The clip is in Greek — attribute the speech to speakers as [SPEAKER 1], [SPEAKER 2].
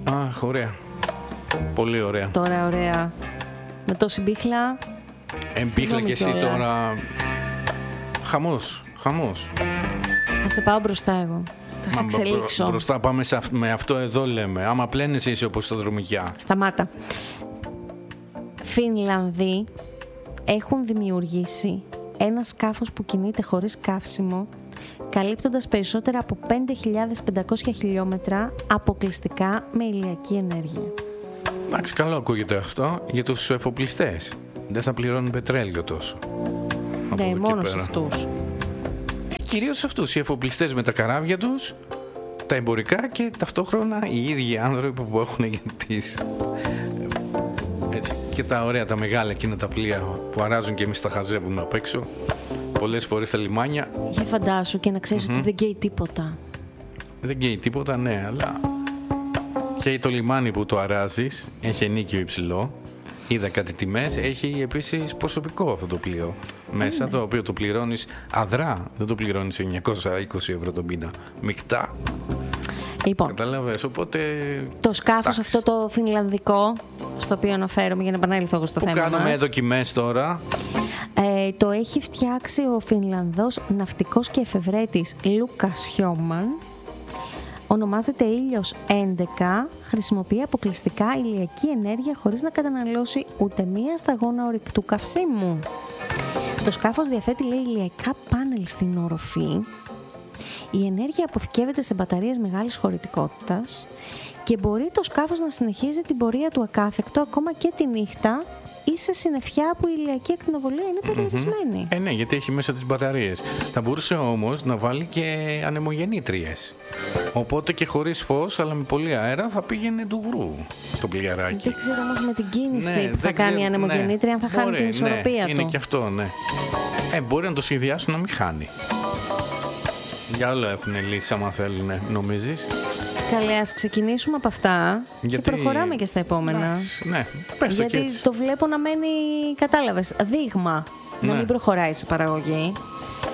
[SPEAKER 1] Αχ, ωραία. Πολύ ωραία.
[SPEAKER 2] Τώρα ωραία. Με τόση μπίχλα.
[SPEAKER 1] Μπίχλα και εσύ
[SPEAKER 2] κιόλας.
[SPEAKER 1] τώρα. Χαμός.
[SPEAKER 2] Θα σε πάω μπροστά εγώ. Θα σε εξελίξω.
[SPEAKER 1] Μπροστά πάμε με αυτό εδώ λέμε. Άμα πλένεσαι είσαι όπως στα δρομικιά.
[SPEAKER 2] Σταμάτα. Φινλανδοί έχουν δημιουργήσει ένα σκάφος που κινείται χωρίς καύσιμο, καλύπτοντας περισσότερα από 5.500 χιλιόμετρα αποκλειστικά με ηλιακή ενέργεια.
[SPEAKER 1] Εντάξει, καλό ακούγεται αυτό για τους εφοπλιστές. Δεν θα πληρώνουν πετρέλαιο τόσο.
[SPEAKER 2] Ναι, μόνο σε αυτούς.
[SPEAKER 1] Κυρίως αυτούς οι εφοπλιστές με τα καράβια τους, τα εμπορικά και ταυτόχρονα οι ίδιοι άνθρωποι που έχουν τις... Έτσι, και τα ωραία, τα μεγάλα εκείνα τα πλοία που αράζουν και εμείς τα χαζεύουμε απ' έξω. Πολλές φορές στα λιμάνια.
[SPEAKER 2] Για φαντάσου και να ξέρεις ότι δεν καίει τίποτα.
[SPEAKER 1] Δεν καίει τίποτα, ναι, αλλά και το λιμάνι που το αράζεις έχει ενίκιο υψηλό. Είδα κάτι τιμές, έχει επίσης προσωπικό αυτό το πλοίο μέσα, το οποίο το πληρώνεις αδρά, δεν το πληρώνεις 920 ευρώ το μήνα, μεικτά.
[SPEAKER 2] Λοιπόν,
[SPEAKER 1] καταλαβες, οπότε...
[SPEAKER 2] Το σκάφος αυτό το φινλανδικό, στο οποίο αναφέρομαι για να επανέλθω εγώ στο θέμα μας.
[SPEAKER 1] Που κάνουμε δοκιμές τώρα.
[SPEAKER 2] Το έχει φτιάξει ο Φινλανδός ναυτικός και εφευρέτης Λούκας Χιόμαν. Ονομάζεται Ήλιος 11, χρησιμοποιεί αποκλειστικά ηλιακή ενέργεια χωρίς να καταναλώσει ούτε μία σταγόνα ορυκτού καυσίμου. Το σκάφος διαθέτει, λέει, ηλιακά πάνελ στην οροφή. Η ενέργεια αποθηκεύεται σε μπαταρίες μεγάλης χωρητικότητας και μπορεί το σκάφος να συνεχίζει την πορεία του ακάθεκτο ακόμα και τη νύχτα ή σε συννεφιά που η ηλιακή ακτινοβολία είναι περιορισμένη.
[SPEAKER 1] Ναι, γιατί έχει μέσα τις μπαταρίες. Θα μπορούσε όμως να βάλει και ανεμογεννήτριες. Οπότε και χωρίς φως, αλλά με πολύ αέρα, θα πήγαινε του γρου το πλοιαράκι.
[SPEAKER 2] Δεν ξέρω όμως με την κίνηση που θα κάνει η ανεμογεννήτρια, αν θα χάνει την ισορροπία του.
[SPEAKER 1] Είναι και αυτό, ναι. Μπορεί να το σχεδιάσουν να μην χάνει. Για άλλο έχουν λύσει, άμα θέλουν, νομίζεις.
[SPEAKER 2] Καλέ, ας ξεκινήσουμε από αυτά και προχωράμε και στα επόμενα.
[SPEAKER 1] Ναι, πες το.
[SPEAKER 2] Γιατί το βλέπω να μένει, κατάλαβες, δείγμα. Να μην προχωράει σε παραγωγή.